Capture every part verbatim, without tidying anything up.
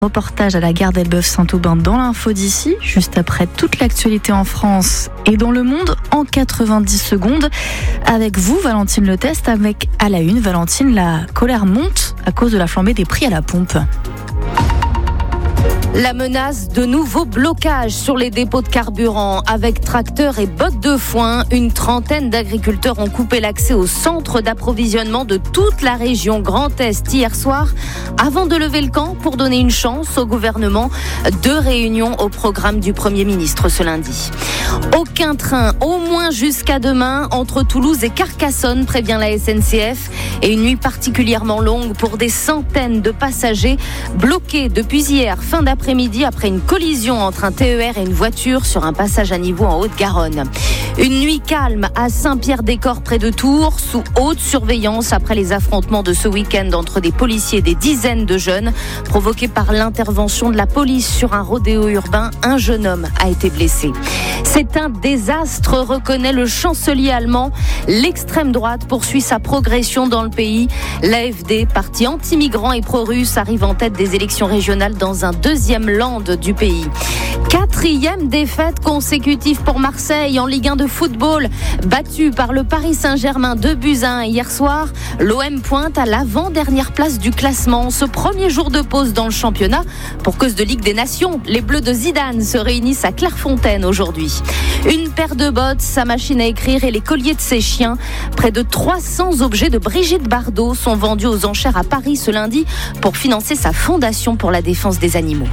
Reportage à la gare d'Elbeuf-Saint-Aubin dans l'info d'ici, juste après toute l'actualité en France et dans le monde en quatre-vingt-dix secondes. Avec vous, Valentine Le Test, avec à la une, Valentine, la colère monte à cause de la flambée des prix à la pompe. La menace de nouveaux blocages sur les dépôts de carburant. Avec tracteurs et bottes de foin, une trentaine d'agriculteurs ont coupé l'accès au centre d'approvisionnement de toute la région Grand Est hier soir, avant de lever le camp pour donner une chance au gouvernement. Deux réunions au programme du Premier ministre ce lundi. Aucun train, au moins jusqu'à demain, entre Toulouse et Carcassonne, prévient la S N C F. Et une nuit particulièrement longue pour des centaines de passagers bloqués depuis hier, fin d'après-midi, après une collision entre un T E R et une voiture sur un passage à niveau en Haute-Garonne. Une nuit calme à Saint-Pierre-des-Corps près de Tours, sous haute surveillance après les affrontements de ce week-end entre des policiers et des dizaines de jeunes, provoqués par l'intervention de la police sur un rodéo urbain. Un jeune homme a été blessé. C'est un désastre, reconnaît le chancelier allemand. L'extrême droite poursuit sa progression dans le pays. L'A F D, parti anti-migrant et pro-russe, arrive en tête des élections régionales dans un deuxième land du pays. Quatrième défaite consécutive pour Marseille en Ligue un de football. Battu par le Paris Saint-Germain deux buts à un hier soir, l'O M pointe à l'avant-dernière place du classement. Ce premier jour de pause dans le championnat, pour cause de Ligue des Nations, les Bleus de Zidane se réunissent à Clairefontaine aujourd'hui. Une paire de bottes, sa machine à écrire et les colliers de ses chiens. Près de trois cents objets de Brigitte Bardot sont vendus aux enchères à Paris ce lundi pour financer sa fondation pour la défense des animaux.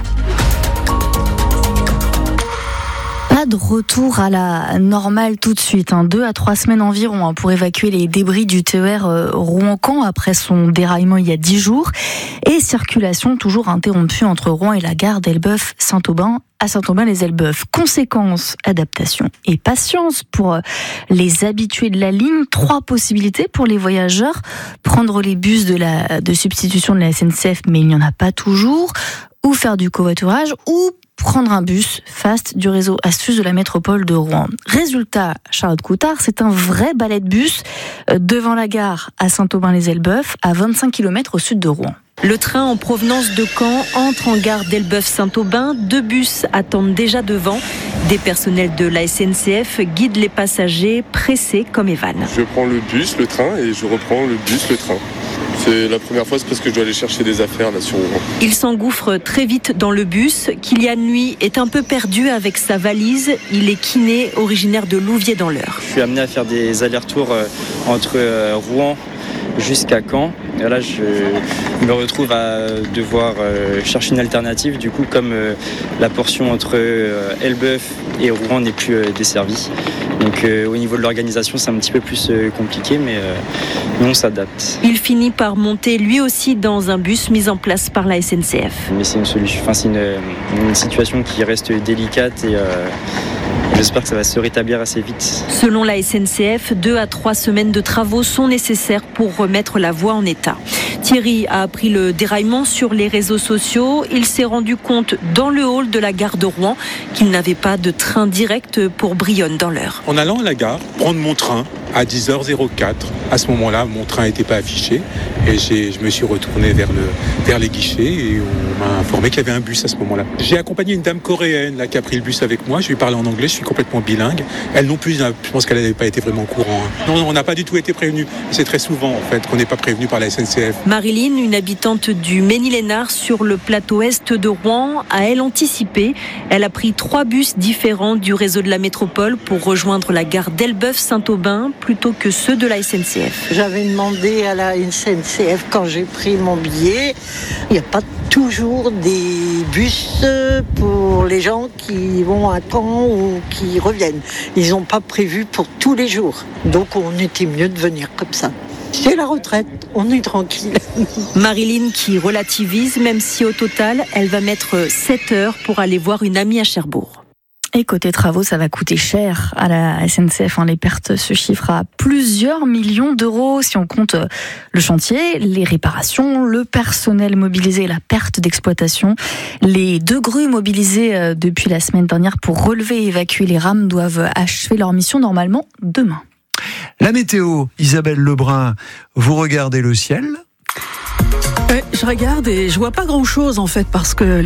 Pas de retour à la normale tout de suite. Hein. Deux à trois semaines environ hein, pour évacuer les débris du T E R euh, Rouen-Caen après son déraillement il y a dix jours. Et circulation toujours interrompue entre Rouen et la gare d'Elbeuf-Saint-Aubin à Saint-Aubin-les-Elbeuf. Conséquences, adaptation et patience pour euh, les habitués de la ligne. Trois possibilités pour les voyageurs. Prendre les bus de, la, de substitution de la S N C F, mais il n'y en a pas toujours. Ou faire du covoiturage, ou prendre un bus fast du réseau Astuce de la métropole de Rouen. Résultat, Charlotte Coutard, c'est un vrai balai de bus devant la gare à Saint-Aubin-les-Elbeuf, à vingt-cinq kilomètres au sud de Rouen. Le train en provenance de Caen entre en gare d'Elbeuf-Saint-Aubin. Deux bus attendent déjà devant. Des personnels de la S N C F guident les passagers pressés comme Evan. Je prends le bus, le train, et je reprends le bus, le train. C'est la première fois, c'est parce que je dois aller chercher des affaires là sur Rouen. Il s'engouffre très vite dans le bus. Kylian, lui, est un peu perdu avec sa valise. Il est kiné, originaire de Louviers dans l'Eure. Je suis amené à faire des allers-retours entre Rouen jusqu'à Caen. Et là, je me retrouve à devoir chercher une alternative. Du coup, comme la portion entre Elbeuf et Rouen n'est plus desservie. Donc au niveau de l'organisation, c'est un petit peu plus compliqué, mais on s'adapte. Il finit par monter lui aussi dans un bus mis en place par la S N C F. Mais c'est une solution, enfin, c'est une, une situation qui reste délicate et euh, j'espère que ça va se rétablir assez vite. Selon la S N C F, deux à trois semaines de travaux sont nécessaires pour remettre la voie en état. Thierry a appris le déraillement sur les réseaux sociaux. Il s'est rendu compte dans le hall de la gare de Rouen qu'il n'avait pas de train direct pour Brionne dans l'Eure. En allant à la gare, prendre mon train à dix heures quatre, à ce moment-là, mon train n'était pas affiché et j'ai, je me suis retourné vers, le, vers les guichets et on m'a informé qu'il y avait un bus à ce moment-là. J'ai accompagné une dame coréenne là, qui a pris le bus avec moi. Je lui parlais en anglais, je suis complètement bilingue. Elle non plus, je pense qu'elle n'avait pas été vraiment au courant. Hein. Non, on n'a pas du tout été prévenu. C'est très souvent en fait qu'on n'est pas prévenu par la S N C F. Marilyn, une habitante du Ménil-Esnard sur le plateau est de Rouen, a elle anticipé. Elle a pris trois bus différents du réseau de la métropole pour rejoindre la gare d'Elbeuf-Saint-Aubin plutôt que ceux de la S N C F. J'avais demandé à la S N C F quand j'ai pris mon billet, il n'y a pas toujours des bus pour les gens qui vont à Caen ou qui reviennent. Ils n'ont pas prévu pour tous les jours. Donc on était mieux de venir comme ça. C'est la retraite, on est tranquille. Marilyn qui relativise, même si au total, elle va mettre sept heures pour aller voir une amie à Cherbourg. Et côté travaux, ça va coûter cher à la S N C F. Hein. Les pertes se chiffrent à plusieurs millions d'euros si on compte le chantier, les réparations, le personnel mobilisé et la perte d'exploitation. Les deux grues mobilisées depuis la semaine dernière pour relever et évacuer les rames doivent achever leur mission normalement demain. La météo, Isabelle Lebrun, vous regardez le ciel ? Euh, je regarde et je vois pas grand-chose en fait parce que